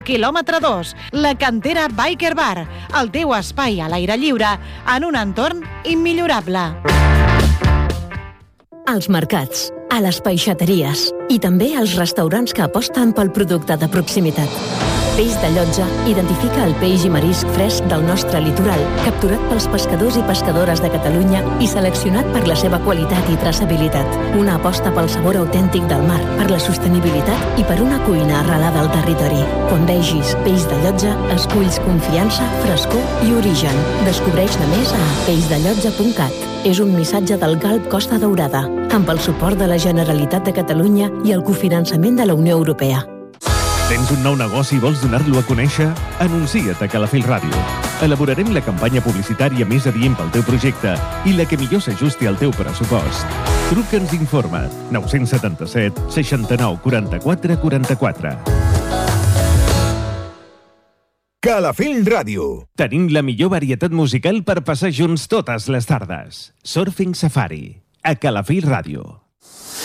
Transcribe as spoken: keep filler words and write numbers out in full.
Quilòmetre dos, la Cantera Biker Bar, el teu espai a l'aire lliure en un entorn immillorable. Als mercats, a les peixateries i també als restaurants que aposten pel producte de proximitat. Peix de Llotja identifica el peix i marisc fresc del nostre litoral, capturat pels pescadors i pescadores de Catalunya i seleccionat per la seva qualitat i traçabilitat. Una aposta pel sabor autèntic del mar, per la sostenibilitat i per una cuina arrelada al territori. Quan vegis Peix de Llotja, esculls confiança, frescor i origen. Descobreix-ne més a peix de llotja punt cat. És un missatge del Galp Costa Daurada, amb el suport de la Generalitat de Catalunya i el cofinançament de la Unió Europea. Tens un nou negoci i vols donar-lo a conèixer? Anuncia't a Calafell Ràdio. Elaborarem la campanya publicitària més adient pel teu projecte i la que millor s'ajusti al teu pressupost. Truca'ns i informa. nou set set, seixanta-nou, quaranta-quatre, quaranta-quatre. Calafell Ràdio. Tenim la millor varietat musical per passar junts totes les tardes. Surfing Safari. A Calafell Ràdio.